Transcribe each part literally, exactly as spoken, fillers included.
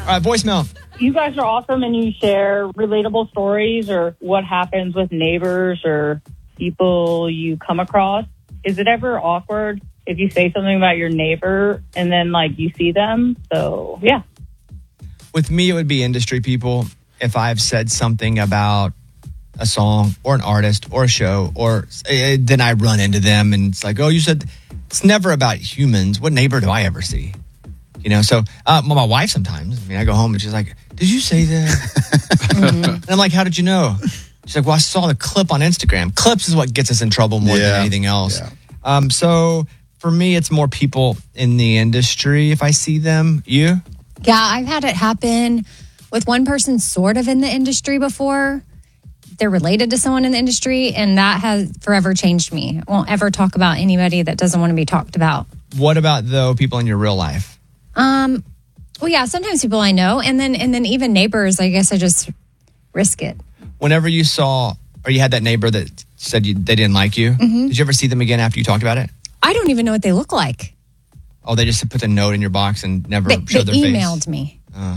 All right, voicemail. You guys are awesome and you share relatable stories or what happens with neighbors or people you come across. Is it ever awkward if you say something about your neighbor and then, like, you see them? So, yeah. With me, it would be industry people. If I've said something about a song or an artist or a show, or uh, then I run into them and it's like, oh, you said... It's never about humans. What neighbor do I ever see? You know, so uh, well, my wife sometimes, I mean, I go home and she's like, did you say that? mm-hmm. And I'm like, how did you know? She's like, well, I saw the clip on Instagram. Clips is what gets us in trouble more yeah. than anything else. Yeah. Um, so for me, it's more people in the industry if I see them. You? Yeah, I've had it happen with one person sort of in the industry before. They're related to someone in the industry, and that has forever changed me. I won't ever talk about anybody that doesn't want to be talked about. What about, though, people in your real life? Um, well, yeah, sometimes people I know, and then and then even neighbors, I guess I just risk it. Whenever you saw, or you had that neighbor that said you, they didn't like you, mm-hmm. did you ever see them again after you talked about it? I don't even know what they look like. Oh, they just put the note in your box and never they, showed they their face? They emailed me. Uh.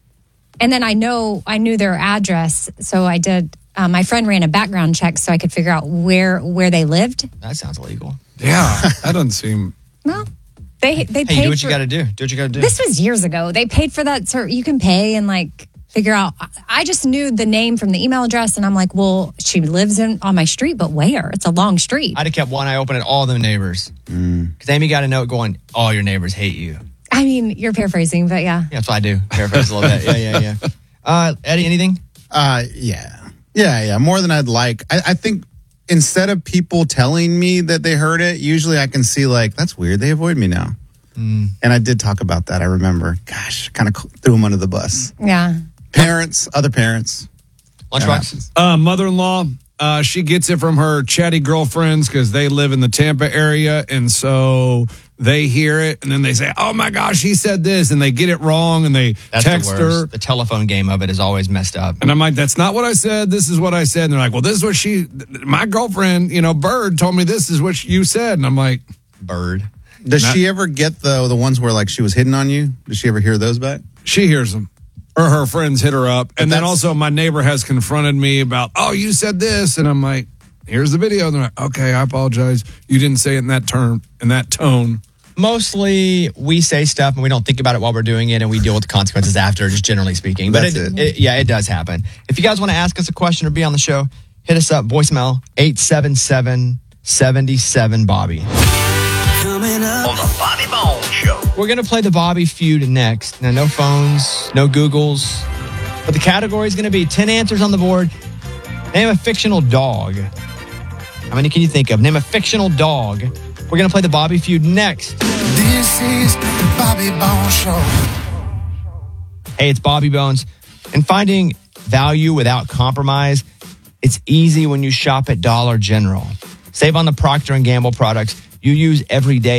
And then I know, I knew their address, so I did... Um, my friend ran a background check so I could figure out where where they lived. That sounds illegal. Yeah, that doesn't seem... Well, they they hey, paid do what for, you got to do. Do what you got to do. This was years ago. They paid for that. So you can pay and like figure out. I just knew the name from the email address, and I'm like, well, she lives in on my street, but where? It's a long street. I'd have kept one eye open at all the neighbors. Because mm. Amy got a note going, all your neighbors hate you. I mean, you're paraphrasing, but yeah. Yeah, that's what I do. Paraphrase a little bit. Yeah, yeah, yeah. Uh, Eddie, anything? Uh, yeah. Yeah, yeah, more than I'd like. I, I think instead of people telling me that they heard it, usually I can see like, that's weird. They avoid me now. Mm. And I did talk about that. I remember. Gosh, kind of threw them under the bus. Yeah. Parents, other parents. Lunchbox? Uh, mother-in-law, uh, she gets it from her chatty girlfriends because they live in the Tampa area. And so they hear it and then they say, oh my gosh, he said this. And they get it wrong and they That's text the her. The telephone game of it is always messed up. And I'm like, that's not what I said. This is what I said. And they're like, well, this is what she, my girlfriend, you know, Bird told me this is what you said. And I'm like, Bird. Does not, she ever get the the ones where like she was hitting on you? Does she ever hear those back? She hears them. Or her friends hit her up. But and then also my neighbor has confronted me about, oh, you said this. And I'm like, here's the video. And they're like, okay, I apologize. You didn't say it in that term, in that tone. Mostly we say stuff and we don't think about it while we're doing it and we deal with the consequences after, just generally speaking. But That's it, it. it, yeah, it does happen. If you guys want to ask us a question or be on the show, hit us up, voicemail eight seven seven, seven seven, Bobby. Coming up on the Bobby Bones Show. We're going to play the Bobby Feud next. Now, no phones, no Googles. But the category is going to be ten answers on the board. Name a fictional dog. How many can you think of? Name a fictional dog. We're going to play the Bobby Feud next. This is the Bobby Bones Show. Hey, it's Bobby Bones. And finding value without compromise, it's easy when you shop at Dollar General. Save on the Procter and Gamble products you use every day.